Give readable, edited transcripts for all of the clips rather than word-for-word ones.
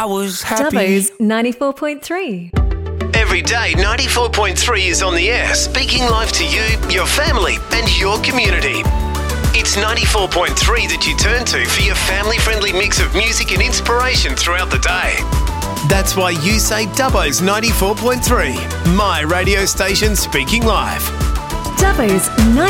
I was happy. Dubbo's 94.3. Every day, 94.3 is on the air, speaking live to you, your family, and your community. It's 94.3 that you turn to for your family-friendly mix of music and inspiration throughout the day. That's why you say Dubbo's 94.3, my radio station speaking live. Dubbo's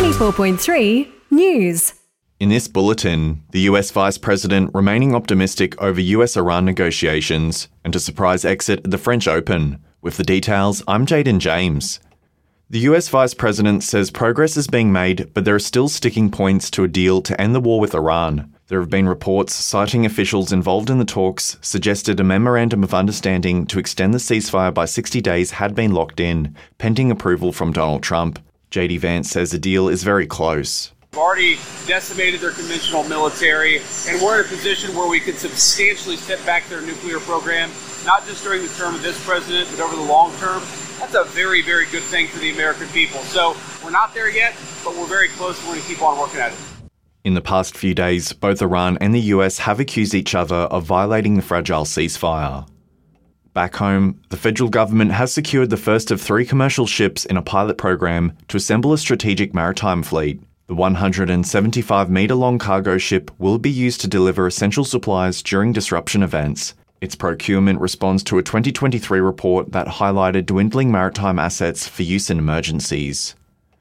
94.3 News. In this bulletin, the US Vice President remaining optimistic over US-Iran negotiations and a surprise exit at the French Open. With the details, I'm Jaden James. The US Vice President says progress is being made, but there are still sticking points to a deal to end the war with Iran. There have been reports citing officials involved in the talks suggested a memorandum of understanding to extend the ceasefire by 60 days had been locked in, pending approval from Donald Trump. JD Vance says the deal is very close. We've already decimated their conventional military, and we're in a position where we could substantially step back their nuclear program, not just during the term of this president, but over the long term. That's a very, very good thing for the American people. So we're not there yet, but we're very close, and we're going to keep on working at it. In the past few days, both Iran and the US have accused each other of violating the fragile ceasefire. Back home, the federal government has secured the first of 3 commercial ships in a pilot program to assemble a strategic maritime fleet. The 175-metre-long cargo ship will be used to deliver essential supplies during disruption events. Its procurement responds to a 2023 report that highlighted dwindling maritime assets for use in emergencies.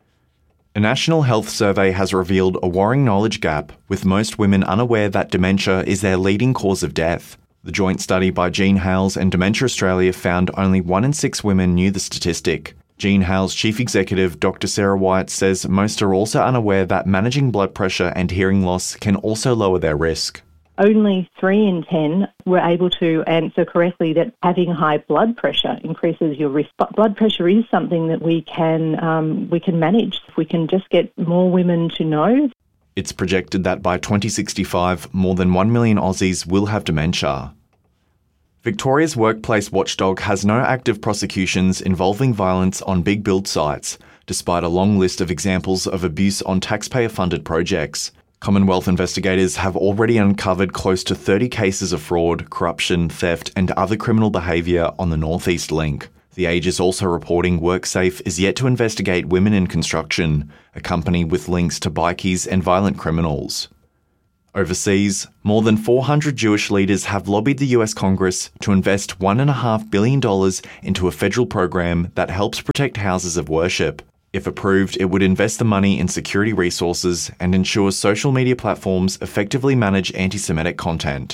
A national health survey has revealed a worrying knowledge gap, with most women unaware that dementia is their leading cause of death. The joint study by Jean Hales and Dementia Australia found only 1 in 6 women knew the statistic. Jean Hales' chief executive, Dr. Sarah White, says most are also unaware that managing blood pressure and hearing loss can also lower their risk. Only 3 in 10 were able to answer correctly that having high blood pressure increases your risk. But blood pressure is something that we can manage. If we can just get more women to know. It's projected that by 2065, more than 1 million Aussies will have dementia. Victoria's workplace watchdog has no active prosecutions involving violence on big build sites, despite a long list of examples of abuse on taxpayer-funded projects. Commonwealth investigators have already uncovered close to 30 cases of fraud, corruption, theft and other criminal behaviour on the North East Link. The Age is also reporting WorkSafe is yet to investigate women in construction, a company with links to bikies and violent criminals. Overseas, more than 400 Jewish leaders have lobbied the US Congress to invest $1.5 billion into a federal program that helps protect houses of worship. If approved, it would invest the money in security resources and ensure social media platforms effectively manage anti-Semitic content.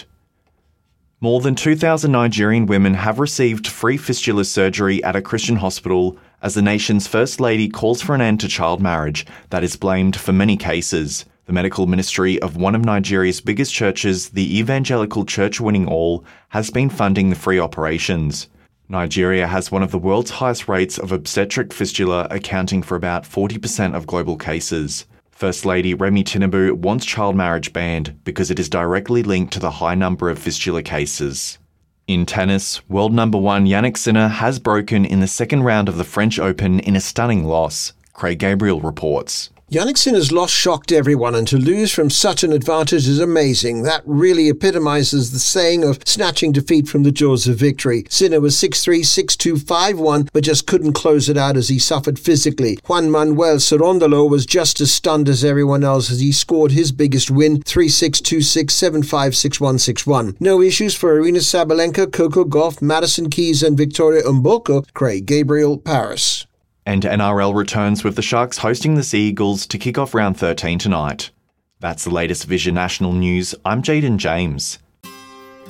More than 2,000 Nigerian women have received free fistula surgery at a Christian hospital as the nation's First Lady calls for an end to child marriage that is blamed for many cases. The medical ministry of one of Nigeria's biggest churches, the Evangelical Church Winning All, has been funding the free operations. Nigeria has one of the world's highest rates of obstetric fistula, accounting for about 40% of global cases. First Lady Remi Tinubu wants child marriage banned because it is directly linked to the high number of fistula cases. In tennis, world number 1 Jannik Sinner has broken in the second round of the French Open in a stunning loss. Craig Gabriel reports. Jannik Sinner's loss shocked everyone, and to lose from such an advantage is amazing. That really epitomizes the saying of snatching defeat from the jaws of victory. Sinner was 6-3, 6-2, 5-1, but just couldn't close it out as he suffered physically. Juan Manuel Cerúndolo was just as stunned as everyone else as he scored his biggest win, 3-6, 2-6, 7-5, 6-1, 6-1. No issues for Aryna Sabalenka, Coco Gauff, Madison Keys and Victoria Mboko. Craig Gabriel, Paris. And NRL returns with the Sharks hosting the Sea Eagles to kick off round 13 tonight. That's the latest Vision National News. I'm Jaden James.